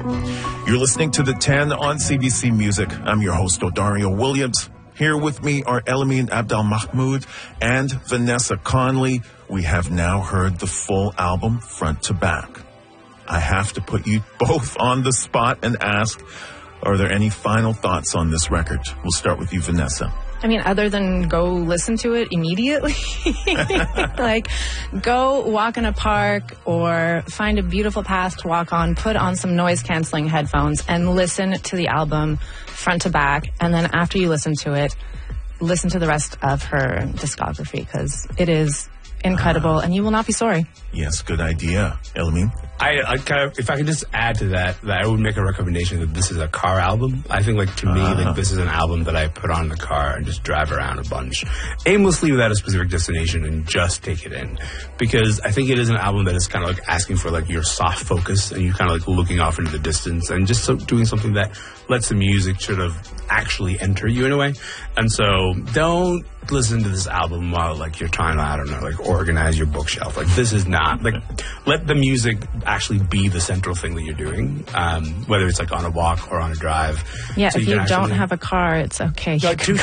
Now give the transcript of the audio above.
You're listening to The 10 on CBC Music. I'm your host, Odario Williams. Here with me are Elamine Abdelmahmoud and Vanessa Conley. We have now heard the full album front to back. I have to put you both on the spot and ask, are there any final thoughts on this record? We'll start with you, Vanessa. I mean, other than go listen to it immediately, like go walk in a park or find a beautiful path to walk on, put on some noise-canceling headphones and listen to the album front to back. And then after you listen to it, listen to the rest of her discography because it is incredible and you will not be sorry. Yes, good idea. Elamine? I kind of, if I could just add to that I would make a recommendation that this is a car album. I think, like, to me, like, this is an album that I put on in the car and just drive around a bunch, aimlessly without a specific destination, and just take it in. Because I think it is an album that is kind of like asking for, like, your soft focus, and you kind of like looking off into the distance, and just doing something that lets the music sort of actually enter you in a way. And so don't listen to this album while, like, you're trying to, I don't know, like, organize your bookshelf. Like, this is not, like, let the music actually be the central thing that you're doing, whether it's like on a walk or on a drive. Yeah, so if you don't have a car, it's okay. Like,